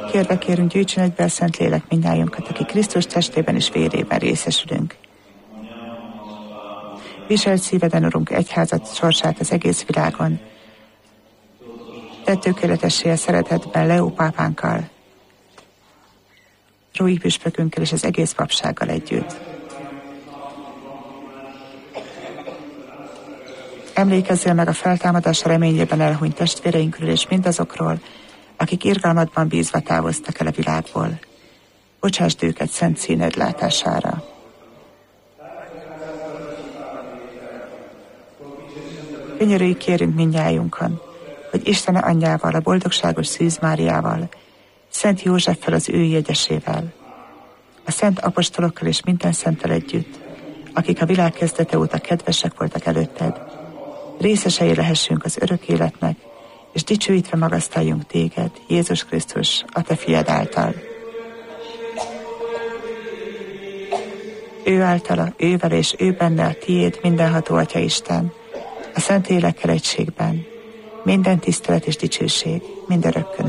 kérve kérünk, gyűjtsön egybe a Szentlélek mindnyájunkat, aki Krisztus testében és vérében részesülünk. Viselt szíveden, Urunk, egyházat sorsát az egész világon. Tedd tökéletessé a szeretetben Leó pápánkkal, Rui püspökünkkel és az egész papsággal együtt. Emlékezzél meg a feltámadás reményében elhunyt testvéreinkről és mindazokról, akik irgalmadban bízva távoztak el a világból. Bocsásd őket szent színed látására. Könyörülj kérünk mindnyájunkon, hogy Isten anyjával, a boldogságos Szűz Máriával, Szent Józseffel az ő jegyesével, a szent apostolokkal és minden szenttel együtt, akik a világ kezdete óta kedvesek voltak előtted, részesei lehessünk az örök életnek, és dicsőítve magasztaljunk téged, Jézus Krisztus, a te fiad által. Ő általa, ővel és ő benne a tiéd mindenható Atya Isten, a Szentlélekkel egységben, minden tisztelet és dicsőség, mindörökkön